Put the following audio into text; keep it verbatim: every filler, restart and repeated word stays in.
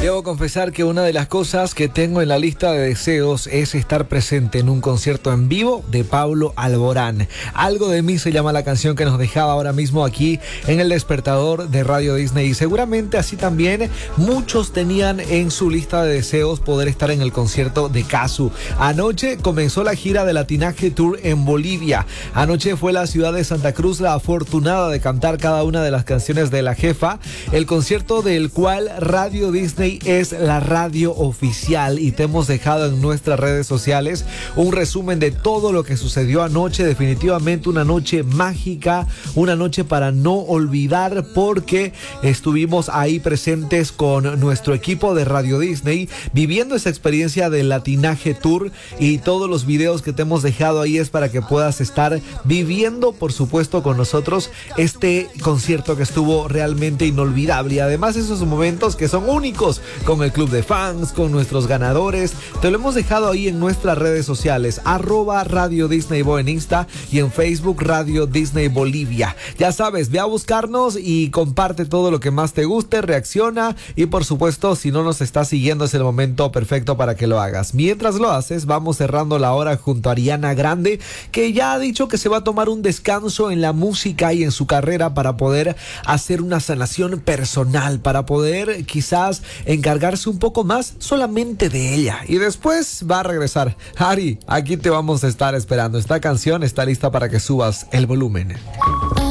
Debo confesar que una de las cosas que tengo en la lista de deseos es estar presente en un concierto en vivo de Pablo Alborán. Algo de mí se llama la canción que nos dejaba ahora mismo aquí en el despertador de Radio Disney. Y seguramente así también muchos tenían en su lista de deseos poder estar en el concierto de Cazzu. Anoche comenzó la gira de Latinaje Tour en Bolivia. Anoche fue la ciudad de Santa Cruz la afortunada de cantar cada una de las canciones de la jefa. El concierto del cual Radio Disney es la radio oficial, y te hemos dejado en nuestras redes sociales un resumen de todo lo que sucedió anoche. Definitivamente una noche mágica, una noche para no olvidar, porque estuvimos ahí presentes con nuestro equipo de Radio Disney viviendo esa experiencia del Latinaje Tour, y todos los videos que te hemos dejado ahí es para que puedas estar viviendo, por supuesto, con nosotros este concierto que estuvo realmente inolvidable, y además esos momentos que son únicos con el club de fans, con nuestros ganadores. Te lo hemos dejado ahí en nuestras redes sociales, arroba Radio Disney Bo en Insta y en Facebook Radio Disney Bolivia. Ya sabes, ve a buscarnos y comparte todo lo que más te guste, reacciona, y por supuesto, si no nos estás siguiendo, es el momento perfecto para que lo hagas. Mientras lo haces, vamos cerrando la hora junto a Ariana Grande, que ya ha dicho que se va a tomar un descanso en la música y en su carrera para poder hacer una sanación personal, para poder quizás encargarse un poco más solamente de ella, y después va a regresar. Ari, aquí te vamos a estar esperando. Esta canción está lista para que subas el volumen.